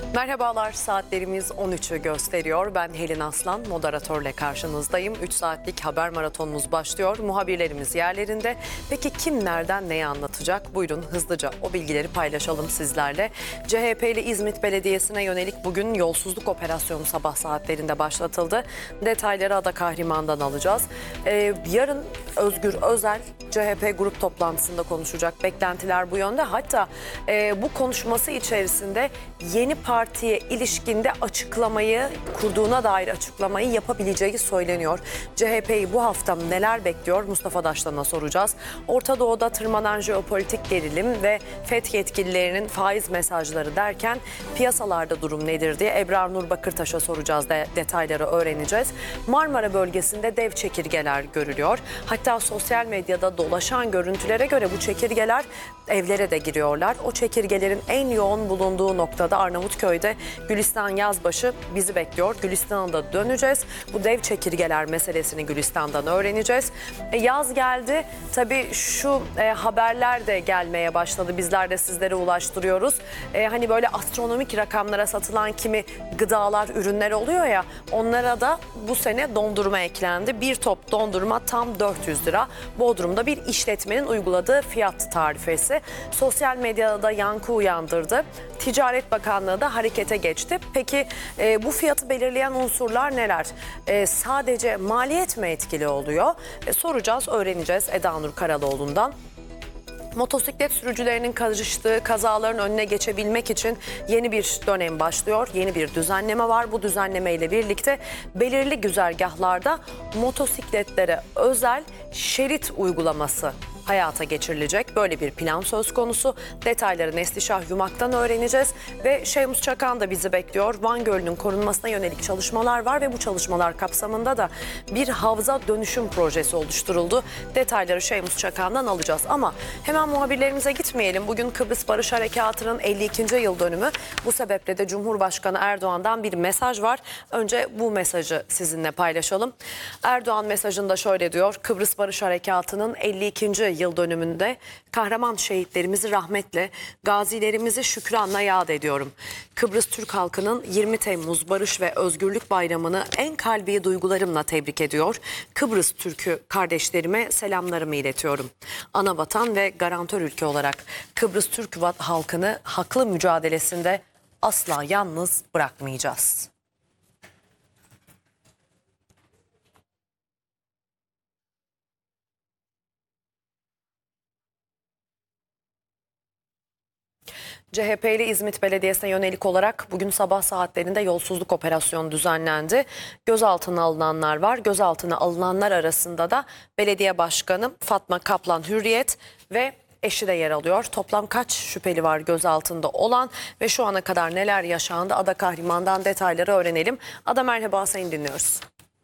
Merhabalar, saatlerimiz 13'ü gösteriyor. Ben Helin Aslan, moderatörle karşınızdayım. 3 saatlik haber maratonumuz başlıyor. Muhabirlerimiz yerlerinde. Peki kim nereden neyi anlatacak? Buyurun hızlıca o bilgileri paylaşalım sizlerle. CHP'li İzmit Belediyesi'ne yönelik bugün yolsuzluk operasyonu sabah saatlerinde başlatıldı. Detayları Ada Kahraman'dan alacağız. Yarın Özgür Özel CHP grup toplantısında konuşacak. Beklentiler bu yönde. Hatta bu konuşması içerisinde yeni partiye ilişkinde açıklamayı, kurduğuna dair açıklamayı yapabileceği söyleniyor. CHP'yi bu hafta neler bekliyor? Mustafa Daştan'a soracağız. Orta Doğu'da tırmanan jeopolitik gerilim ve FETÖ yetkililerinin faiz mesajları derken piyasalarda durum nedir diye Ebrar Nur Bakırtaş'a soracağız. Detayları öğreneceğiz. Marmara bölgesinde dev çekirgeler görülüyor. Hatta sosyal medyada dolaşan görüntülere göre bu çekirgeler evlere de giriyorlar. O çekirgelerin en yoğun bulunduğu noktada Arnavutköy'de Gülistan Yazbaşı bizi bekliyor. Gülistan'a da döneceğiz. Bu dev çekirgeler meselesini Gülistan'dan öğreneceğiz. Yaz geldi. Tabii şu haberler de gelmeye başladı. Bizler de sizlere ulaştırıyoruz. Hani böyle astronomik rakamlara satılan kimi gıdalar, ürünler oluyor ya. Onlara da bu sene dondurma eklendi. Bir top dondurma tam 400 lira. Bodrum'da bir işletmenin uyguladığı fiyat tarifesi sosyal medyada da yankı uyandırdı. Ticaret Bakanlığı da harekete geçti. Peki bu fiyatı belirleyen unsurlar neler? Sadece maliyet mi etkili oluyor? Soracağız, öğreneceğiz Eda Nur Karaloğlu'ndan. Motosiklet sürücülerinin karıştığı kazaların önüne geçebilmek için yeni bir dönem başlıyor. Yeni bir düzenleme var. Bu düzenleme ile birlikte belirli güzergahlarda motosikletlere özel şerit uygulaması hayata geçirilecek. Böyle bir plan söz konusu. Detayları Neslişah Yumak'tan öğreneceğiz. Ve Şeymus Çakan da bizi bekliyor. Van Gölü'nün korunmasına yönelik çalışmalar var ve bu çalışmalar kapsamında da bir havza dönüşüm projesi oluşturuldu. Detayları Şeymus Çakan'dan alacağız. Ama hemen muhabirlerimize gitmeyelim. Bugün Kıbrıs Barış Harekatı'nın 52. yıl dönümü. Bu sebeple de Cumhurbaşkanı Erdoğan'dan bir mesaj var. Önce bu mesajı sizinle paylaşalım. Erdoğan mesajında şöyle diyor. Kıbrıs Barış Harekatı'nın 52. yıl dönümünde kahraman şehitlerimizi rahmetle, gazilerimizi şükranla yad ediyorum. Kıbrıs Türk halkının 20 Temmuz Barış ve Özgürlük Bayramı'nı en kalbi duygularımla tebrik ediyor. Kıbrıs Türk'ü kardeşlerime selamlarımı iletiyorum. Anavatan ve garantör ülke olarak Kıbrıs Türk halkını haklı mücadelesinde asla yalnız bırakmayacağız. CHP'li İzmit Belediyesi'ne yönelik olarak bugün sabah saatlerinde yolsuzluk operasyonu düzenlendi. Gözaltına alınanlar var. Gözaltına alınanlar arasında da belediye başkanı Fatma Kaplan Hürriyet ve eşi de yer alıyor. Toplam kaç şüpheli var gözaltında olan ve şu ana kadar neler yaşandı? Ada Kahraman'dan detayları öğrenelim. Ada merhaba, seni dinliyoruz.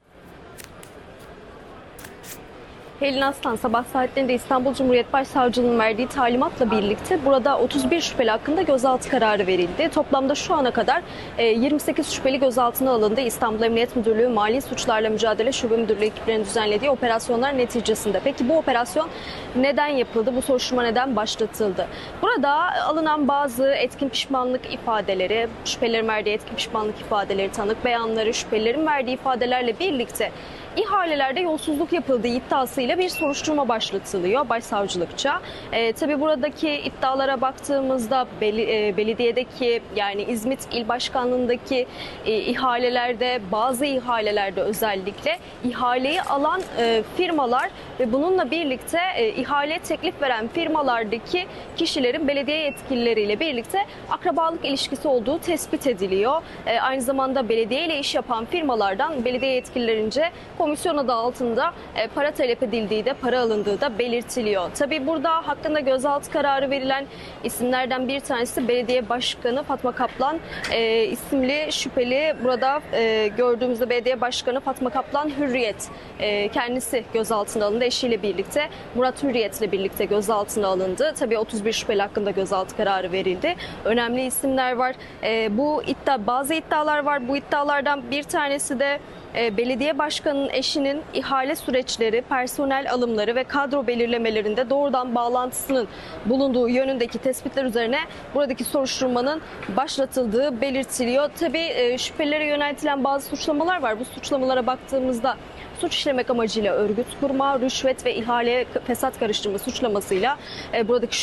Helin Aslan, sabah saatlerinde İstanbul Cumhuriyet Başsavcılığı'nın verdiği talimatla birlikte burada 31 şüpheli hakkında gözaltı kararı verildi. Toplamda şu ana kadar 28 şüpheli gözaltına alındı. İstanbul Emniyet Müdürlüğü Mali Suçlarla Mücadele Şube Müdürlüğü ekiplerinin düzenlediği operasyonlar neticesinde. Peki bu operasyon neden yapıldı? Bu soruşturma neden başlatıldı? Burada alınan bazı etkin pişmanlık ifadeleri, şüphelilerin verdiği etkin pişmanlık ifadeleri, tanık beyanları, şüphelilerin verdiği ifadelerle birlikte İhalelerde yolsuzluk yapıldığı iddiasıyla bir soruşturma başlatılıyor başsavcılıkça. Tabii buradaki iddialara baktığımızda belediyedeki, yani İzmit İl Başkanlığı'ndaki ihalelerde, bazı ihalelerde özellikle ihaleyi alan firmalar ve bununla birlikte ihale teklif veren firmalardaki kişilerin belediye yetkilileriyle birlikte akrabalık ilişkisi olduğu tespit ediliyor. Aynı zamanda belediye ile iş yapan firmalardan belediye yetkililerince komisyon adı altında para talep edildiği de, para alındığı da belirtiliyor. Tabii burada hakkında gözaltı kararı verilen isimlerden bir tanesi belediye başkanı Fatma Kaplan isimli şüpheli. Burada gördüğümüzde belediye başkanı Fatma Kaplan Hürriyet kendisi gözaltına alındı. Eşiyle birlikte Murat Hürriyet'le birlikte gözaltına alındı. Tabii 31 şüpheli hakkında gözaltı kararı verildi. Önemli isimler var. Bazı iddialar var. Bu iddialardan bir tanesi de belediye başkanının eşinin ihale süreçleri, personel alımları ve kadro belirlemelerinde doğrudan bağlantısının bulunduğu yönündeki tespitler üzerine buradaki soruşturmanın başlatıldığı belirtiliyor. Tabii şüphelilere yöneltilen bazı suçlamalar var. Bu suçlamalara baktığımızda suç işlemek amacıyla örgüt kurma, rüşvet ve ihaleye fesat karıştırma suçlamasıyla buradaki